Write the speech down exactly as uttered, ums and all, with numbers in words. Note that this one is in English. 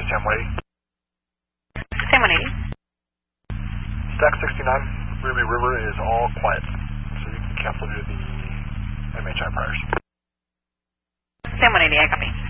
Sam one eighty. Sam one eighty. Stack sixty-nine, Ruby River is all quiet, so you can cancel to the M H I priors. Sam one eighty, I copy.